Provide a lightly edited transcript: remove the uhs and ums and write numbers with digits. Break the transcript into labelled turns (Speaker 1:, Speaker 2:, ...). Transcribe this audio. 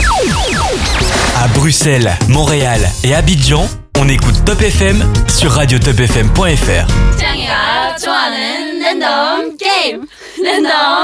Speaker 1: À Bruxelles, Montréal et Abidjan, on écoute Top FM sur radiotopfm.fr.
Speaker 2: 제가 좋아하는 랜덤 게임. 랜덤